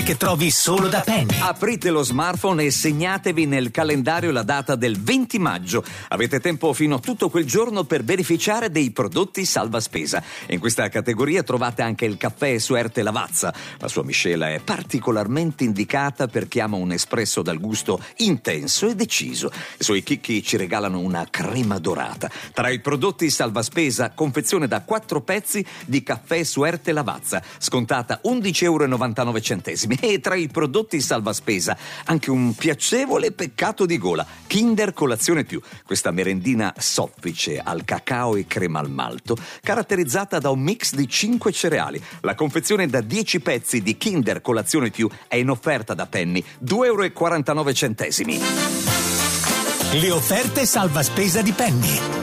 che trovi solo da Penny. Aprite lo smartphone e segnatevi nel calendario la data del 20 maggio. Avete tempo fino a tutto quel giorno per beneficiare dei prodotti salva spesa. In questa categoria trovate anche il caffè Suerte Lavazza. La sua miscela è particolarmente indicata per chi ama un espresso dal gusto intenso e deciso. I suoi chicchi ci regalano una crema dorata. Tra i prodotti salva spesa, confezione da 4 pezzi di caffè Suerte Lavazza, scontata €11,99. E tra i prodotti salva spesa anche un piacevole peccato di gola, Kinder Colazione Più, questa merendina soffice al cacao e crema al malto, caratterizzata da un mix di 5 cereali. La confezione da 10 pezzi di Kinder Colazione Più è in offerta da Penny, €2,49. Le offerte salva spesa di Penny.